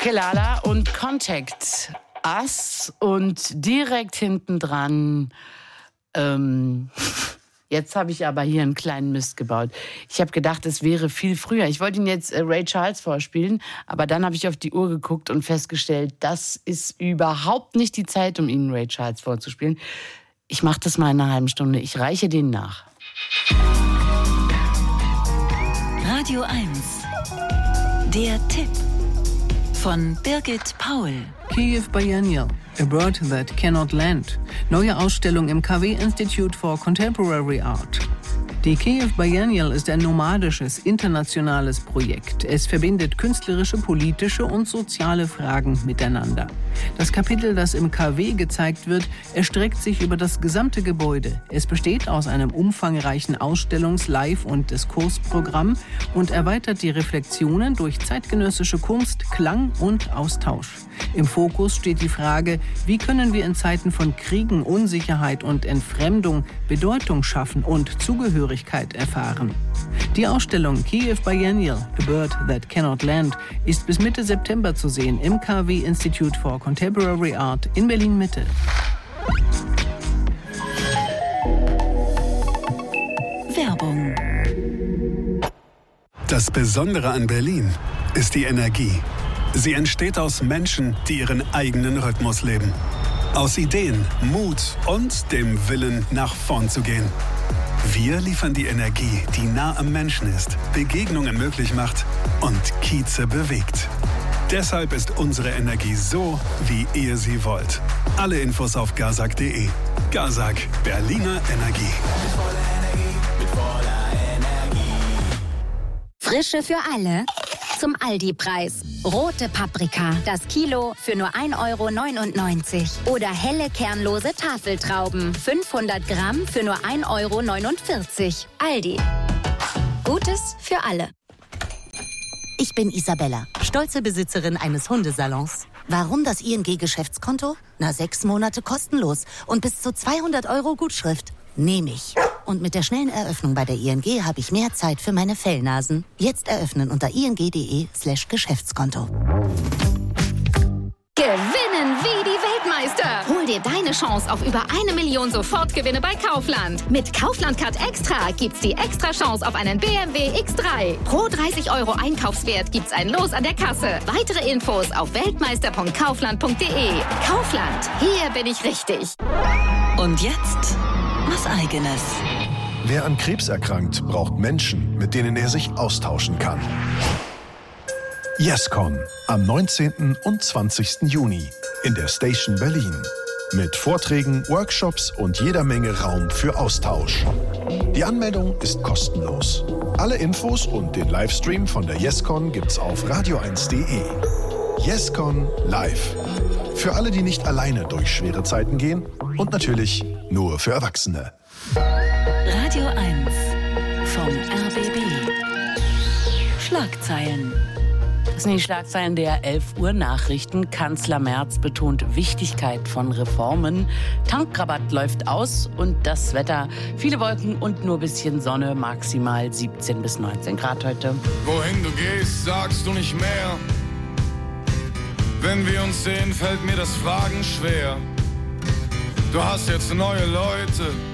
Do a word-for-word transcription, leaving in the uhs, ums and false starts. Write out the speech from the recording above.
Kelala und Contact Us und direkt hinten dran, ähm, jetzt habe ich aber hier einen kleinen Mist gebaut. Ich habe gedacht, es wäre viel früher. Ich wollte Ihnen jetzt äh, Ray Charles vorspielen, aber dann habe ich auf die Uhr geguckt und festgestellt, das ist überhaupt nicht die Zeit, um Ihnen Ray Charles vorzuspielen. Ich mache das mal in einer halben Stunde. Ich reiche den nach. Radio eins. Der Tipp von Birgit Paul. Kiev Biennial, A Bird That Cannot Land. Neue Ausstellung im K W Institute for Contemporary Art. Die Kiev Biennial ist ein nomadisches, internationales Projekt. Es verbindet künstlerische, politische und soziale Fragen miteinander. Das Kapitel, das im K W gezeigt wird, erstreckt sich über das gesamte Gebäude. Es besteht aus einem umfangreichen Ausstellungs-, Live- und Diskursprogramm und erweitert die Reflexionen durch zeitgenössische Kunst, Klang und Austausch. Im Fokus steht die Frage, wie können wir in Zeiten von Kriegen, Unsicherheit und Entfremdung Bedeutung schaffen und Zugehörigkeit erfahren. Die Ausstellung Kiev Biennial, A Bird That Cannot Land, ist bis Mitte September zu sehen im K W Institute for Contemporary Art in Berlin-Mitte. Werbung. Das Besondere an Berlin ist die Energie. Sie entsteht aus Menschen, die ihren eigenen Rhythmus leben. Aus Ideen, Mut und dem Willen, nach vorn zu gehen. Wir liefern die Energie, die nah am Menschen ist, Begegnungen möglich macht und Kieze bewegt. Deshalb ist unsere Energie so, wie ihr sie wollt. Alle Infos auf gazak punkt de. Gazak, Berliner Energie. Frische für alle zum Aldi-Preis. Rote Paprika, das Kilo für nur ein Euro neunundneunzig. Oder helle kernlose Tafeltrauben, fünfhundert Gramm für nur ein Euro neunundvierzig. Aldi. Gutes für alle. Ich bin Isabella, stolze Besitzerin eines Hundesalons. Warum das I N G-Geschäftskonto? Na, sechs Monate kostenlos und bis zu zweihundert Euro Gutschrift. Nehme ich. Und mit der schnellen Eröffnung bei der I N G habe ich mehr Zeit für meine Fellnasen. Jetzt eröffnen unter ing.de slash Geschäftskonto. Gewinnen wie die Weltmeister. Hol dir deine Chance auf über eine Million Sofortgewinne bei Kaufland. Mit Kaufland Card Extra gibt's die extra Chance auf einen B M W X drei. Pro dreißig Euro Einkaufswert gibt's ein Los an der Kasse. Weitere Infos auf weltmeister punkt kaufland punkt de. Kaufland, hier bin ich richtig. Und jetzt was Eigenes. Wer an Krebs erkrankt, braucht Menschen, mit denen er sich austauschen kann. YesCon am neunzehnten und zwanzigsten Juni in der Station Berlin. Mit Vorträgen, Workshops und jeder Menge Raum für Austausch. Die Anmeldung ist kostenlos. Alle Infos und den Livestream von der YesCon gibt's auf radio eins punkt de. YesCon live. Für alle, die nicht alleine durch schwere Zeiten gehen und natürlich nur für Erwachsene. Radio eins vom R B B. Schlagzeilen. Das sind die Schlagzeilen der elf Uhr Nachrichten. Kanzler Merz betont Wichtigkeit von Reformen. Tankrabatt läuft aus und das Wetter. Viele Wolken und nur bisschen Sonne. Maximal siebzehn bis neunzehn Grad heute. Wohin du gehst, sagst du nicht mehr. Wenn wir uns sehen, fällt mir das Fragen schwer. Du hast jetzt neue Leute.